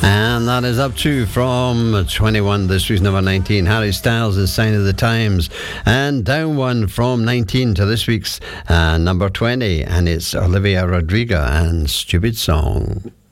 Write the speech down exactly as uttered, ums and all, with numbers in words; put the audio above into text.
And that is up to from twenty-one, this week's number nineteen, Harry Styles' Sign of the Times. And down one from nineteen to this week's uh, number twenty, and it's Olivia Rodrigo and Stupid Song.